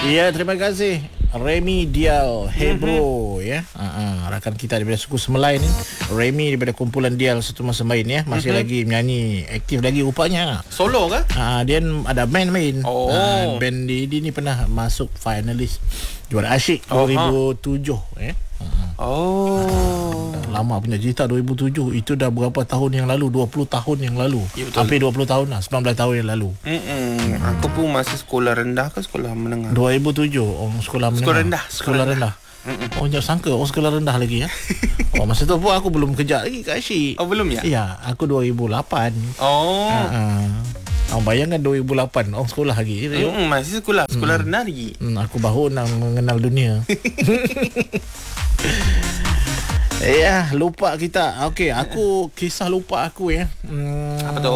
Ya, terima kasih Remy Dial. Hey bro, ya. Rakan kita daripada suku Semelai ni, Remy daripada kumpulan Dial satu masa main ya. Masih lagi menyanyi, aktif lagi rupanya. Solo ke? Dia ada band main. Oh. Band dia ni pernah masuk finalis Juara Asyik 2007 ya. Oh. Lama punya cerita 2007. Itu dah berapa tahun yang lalu? 20 tahun yang lalu. Ya, hampir 20 tahun lah, 19 tahun yang lalu. Aku pun masih sekolah rendah ke sekolah menengah? 2007 sekolah menengah. Sekolah rendah. Oh, jangan sangka sekolah rendah lagi ya. Masa tu pun aku belum kerja lagi kat Asyik. Oh, belum ya? Ya, aku 2008. Bayangkan 2008 sekolah lagi. Masih sekolah rendah lagi. Aku baru nak mengenal dunia. Ya, lupa kita. Okey, aku kisah lupa aku ya. Apa tu?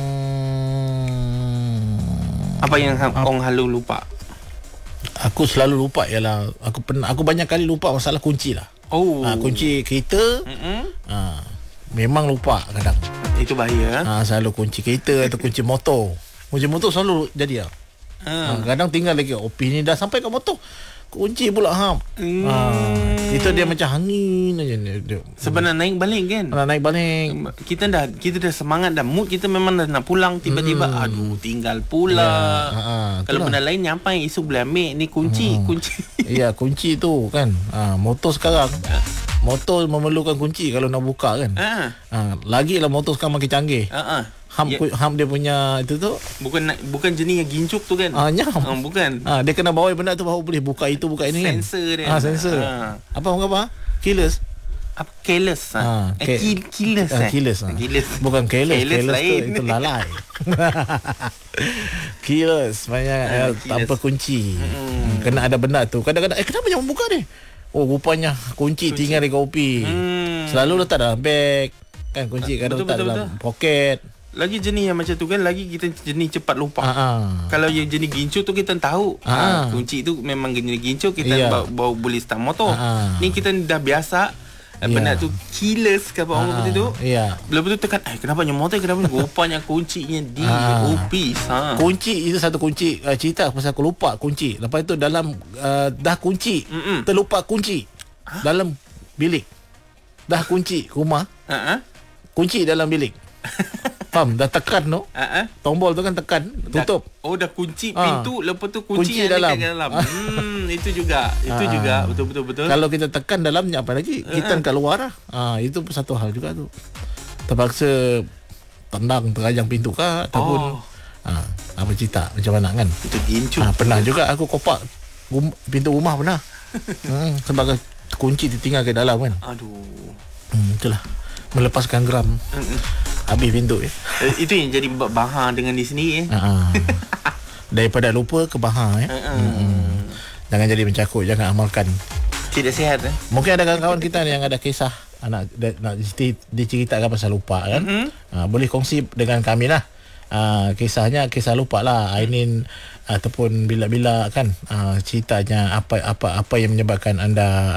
Apa yang orang halu lupa? Aku selalu lupa ialah aku banyak kali lupa masalah kunci lah. Kunci kereta. Memang lupa kadang. Itu bahaya. Selalu kunci kereta atau kunci motor. Kunci motor selalu jadi lah. Kadang tinggal lagi OP ni dah sampai ke motor. Kunci pula itu dia macam angin aja dia. Sebenarnya naik balik kan. Naik balik. Kita dah semangat dah. Mood kita memang dah nak pulang, tiba-tiba aduh tinggal pula. Kalau benda lain nyampai esok boleh ambil ni kunci. Ya, kunci tu kan. Motor sekarang motor memerlukan kunci kalau nak buka kan. Lagilah motor sekarang makin canggih. Ham dia punya itu tu bukan jenis yang gincuk tu kan. Bukan. Dia kena bawa benda tu baru boleh buka itu buka ini kan. Sensor dia. Sensor. Apa orang apa? Keyless. Apa keyless? Keyless. Keyless. Bukan keyless. Keyless tu, itu lalai. Keyless banyak tanpa kunci. Kena ada benda tu. Kadang-kadang kenapa jangan buka ni? Rupanya kunci tinggal di kopi. Selalu letak dalam bag. Kan kunci kadang letak dalam poket. Lagi jenis yang macam tu kan, lagi kita jenis cepat lupa. Kalau yang jenis gincu tu kita tahu. Kunci tu memang jenis gincu, kita bawa boleh start motor. Ni kita dah biasa. Benda tu keyless ke apa orang seperti tu. Lepas tu tekan, kenapa yang motor, kenapa rupanya kuncinya di office. Kunci itu satu kunci. Cerita pasal aku lupa kunci. Lepas tu dalam dah kunci, terlupa kunci dalam bilik. Dah kunci rumah, kunci dalam bilik. Faham? Dah tekan tu, tombol tu kan tekan, tutup. Dah kunci pintu, lepas tu kunci yang dalam. Itu juga betul. Kalau kita tekan dalamnya apa lagi? Kita kat luar lah. Itu pun satu hal juga tu. Terpaksa tendang terajang pintu kah ataupun apa cerita macam mana kan? Itu gincu. Pernah juga aku kopak pintu rumah pernah. Sebab kunci ditinggal ke dalam kan. Itulah melepaskan geram. Habis pintu itu yang jadi bahar dengan di sini daripada lupa ke bahar jangan jadi mencakut, jangan amalkan. Tidak sihat Mungkin ada kawan-kawan kita yang ada kisah nak diceritakan pasal lupa kan. Boleh kongsi dengan kami lah. Kisahnya kisah lupa lah Ainin ataupun bila-bila kan ceritanya apa yang menyebabkan anda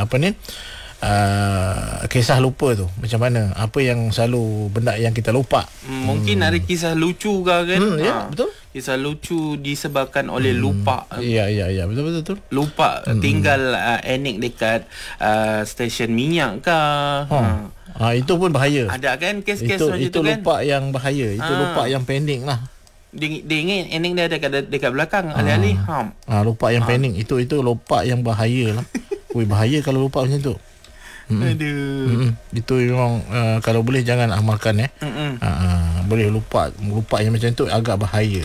kisah lupa tu macam mana, apa yang selalu benda yang kita lupa. Mungkin ada kisah lucu ke kan. Betul, kisah lucu disebabkan oleh lupa. Ya betul lupa tinggal enik dekat stesen minyak ke. Itu pun bahaya. Ada kan kes-kes macam itu tu kan. Lupa yang bahaya. Itu lupa yang pending lah. Dia ingat enik dia dekat belakang alih-alih lupa yang pending. Itu lupa yang bahaya lah. Bahaya kalau lupa macam tu. Itu memang kalau boleh jangan amalkan boleh lupa yang macam tu agak bahaya.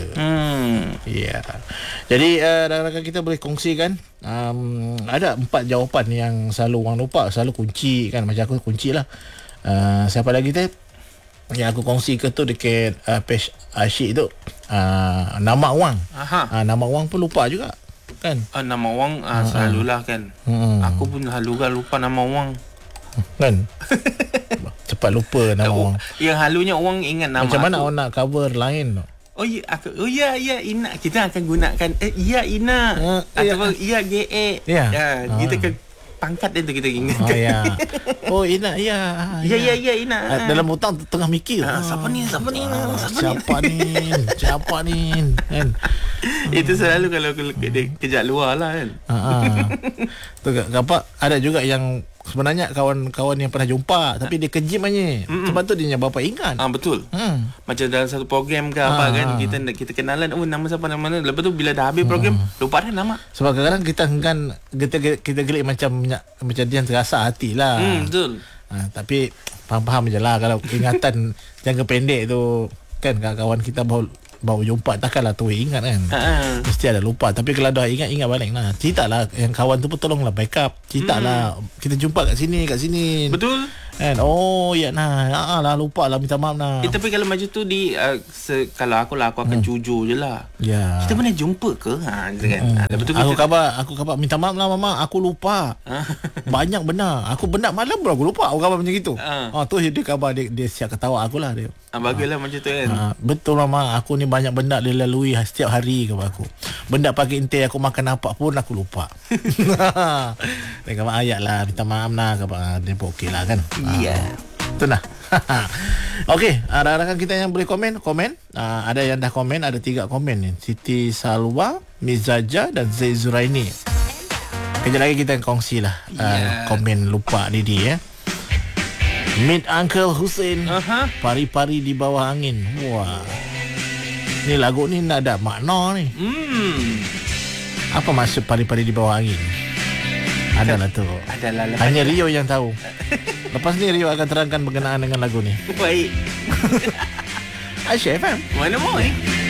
Jadi rakan kita boleh kongsikan ada 4 jawapan yang selalu orang lupa. Selalu kunci kan, macam aku kunci lah. Siapa lagi tu yang aku kongsi ke tu dekat page Asyik tu, nama wang. Nama wang pun lupa juga kan. Nama wang selalulah kan. Aku pun selalu lupa nama wang kan. Cepat lupa nama orang. Yang halunya orang ingat nama. Macam mana orang nak cover lain tu? Ina, kita akan gunakan Ina ataupun GA. Kita pangkat dia tu kita ingat. Oh ya. Oh Ina ya. Ya Ina. Dalam hutang tengah mikir. Siapa ni? Siapa ni? Kan. Itu selalu kalau kejap luar lah kan. Tu apa ada juga yang sebenarnya kawan-kawan yang pernah jumpa tapi dia kejim aja. Sebab tu dia bapa ingat. Betul. Macam dalam satu program ke apa kan kita kenalan nama siapa nama. Lepas tu bila dah habis program lupa dah nama. Sebab kadang-kadang kita gelik macam dia yang terasa hati lah. Betul. Tapi faham je lah kalau ingatan jangka pendek tu kan kawan kita baru jumpa takkanlah tu ingat kan. Mesti ada lupa. Tapi kalau dah ingat balik lah. Cerita lah yang kawan tu pun tolonglah backup. Cerita lah kita jumpa kat sini. Betul. Kan. Oh ya lah lupa lah, minta maaf lah. Tapi kalau macam tu kalau aku akan jujur je lah. Ya. Kita pernah jumpa ke? Kan. Lepas tu aku khabar minta maaf lah mama, aku lupa. Banyak benar. Aku benar malam pun aku lupa. Aku khabar macam gitu. Tu dia khabar dia siap ketawa aku lah dia. Baguslah macam tu kan. Betul mama, aku ni banyak benda dia lalui setiap hari khabar aku. Benda pagi intai aku makan apa pun aku lupa. Dia khabar ayat lah, minta maaf lah khabar. Dia pun okey lah kan. Ya. Itu lah. Okey, rakan kita yang boleh komen. Ada yang dah komen, ada 3 komen ni. Siti Salwa, Mizaja dan Zaid Zuraini. Kejap lagi kita kongsi lah komen lupa Didi ya. Meet Uncle Hussein. Pari-pari di bawah angin. Wah. Ni lagu ni nak ada makna ni. Apa maksud pari-pari di bawah angin? Adalah tu. Hanya Rio yang tahu. Lepas ni Rio akan terangkan berkenaan dengan lagu ni. Baik. Aisyah FM. Mana mau